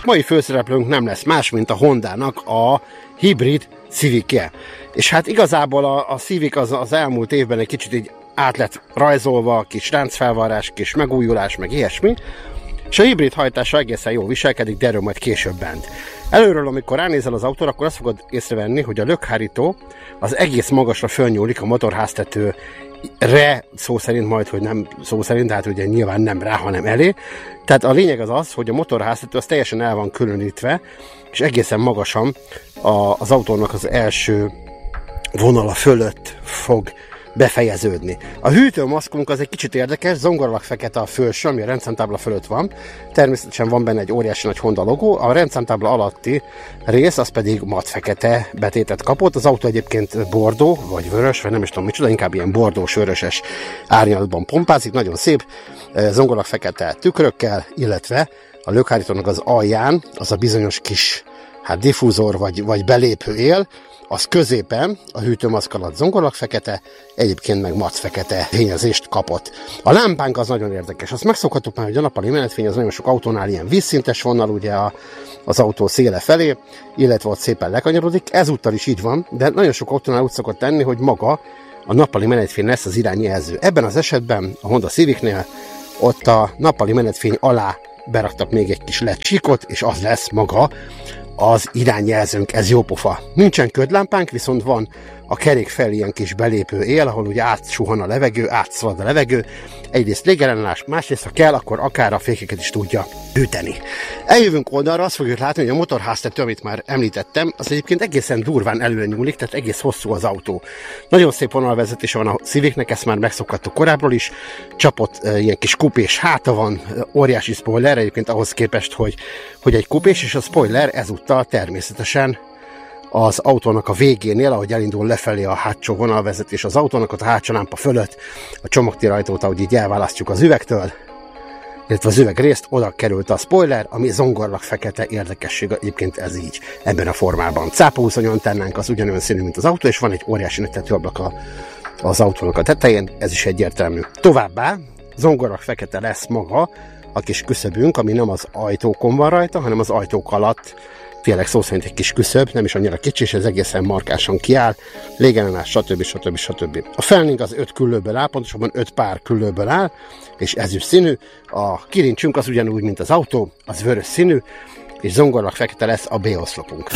Mai főszereplőnk nem lesz más, mint a Hondának a hibrid Civic-je. És hát igazából a Civic az elmúlt évben egy kicsit így át lett rajzolva, kis ráncfelvarrás, kis megújulás, meg ilyesmi. És a hibrid hajtása egészen jól viselkedik, de erről majd később bent. Előről, amikor ránézel az autóra, akkor azt fogod észrevenni, hogy a lökhárító az egész magasra fölnyúlik a motorháztetőre, szó szerint majd, hogy nem szó szerint, tehát ugye nyilván nem rá, hanem elé. Tehát a lényeg az, hogy a motorháztető az teljesen el van különítve, és egészen magasan az autónak az első vonala fölött fog befejeződni. A hűtőmaszkunk az egy kicsit érdekes, zongoralag fekete a felső, ami a rendszámtábla fölött van. Természetesen van benne egy óriási nagy Honda logó, a rendszámtábla alatti rész az pedig mat fekete betétet kapott. Az autó egyébként bordó, vagy vörös, vagy nem is tudom micsoda, inkább ilyen bordós-vöröses árnyalatban pompázik, nagyon szép, zongoralag fekete tükrökkel, illetve a lökhárítónak az alján az a bizonyos kis diffúzor vagy belépő él, az középen a hűtőmaszk alatt zongoralag fekete, egyébként meg mat fekete fényezést kapott. A lámpánk az nagyon érdekes. Azt megszokhattuk már, hogy a nappali menetfény az nagyon sok autónál ilyen vízszintes vonal, ugye az autó széle felé, illetve ott szépen lekanyarodik. Ezúttal is így van, de nagyon sok autónál úgy szokott lenni, hogy maga a nappali menetfény lesz az irányjelző. Ebben az esetben a Honda Civicnél ott a nappali menetfény alá beraktak még egy kis LED csíkot, és az lesz maga az irányjelzőnk, ez jó pofa. Nincsen ködlámpánk, viszont van a kerék fel ilyen kis belépő él, ahol ugye átsuhan a levegő, átszalad a levegő. Egyrészt légellenállás, másrészt ha kell, akkor akár a fékeket is tudja hűteni. Eljövünk oldalra, azt fogjuk látni, hogy a motorháztető, amit már említettem, az egyébként egészen durván előre nyúlik, tehát egész hosszú az autó. Nagyon szép vonalvezetése van a Civicnek, ezt már megszokhattuk korábbról is. Csapott ilyen kis kupés háta van, óriási spoiler, egyébként ahhoz képest, hogy egy kupés, és a spoiler ezúttal természetesen az autónak a végénél, ahogy elindul lefelé a hátsó vonalvezetés az autónak, ott a hátsó lámpa fölött a csomagtérajtót, ahogy így elválasztjuk az üvegtől, illetve az üvegrészt, oda került a spoiler, ami zongoralag fekete, érdekesség egyébként ez így, ebben a formában. Cápaúszony antennánk az ugyanolyan színű, mint az autó, és van egy óriási nagy tetőablak az autónak a tetején, ez is egyértelmű. Továbbá zongoralag fekete lesz maga a kis küszöbünk, ami nem az ajtókon van rajta, hanem az ajtók alatt, tényleg szó szerint egy kis küszöb, nem is annyira kicsi, és ez egészen markásan kiáll, légellenállás, stb. A felnénk az 5 küllőből áll, pontosabban 5 pár küllőből áll, és ezüst színű. A kilincsünk az ugyanúgy, mint az autó, az vörös színű, és zongoralag fekete lesz a B-oszlopunk.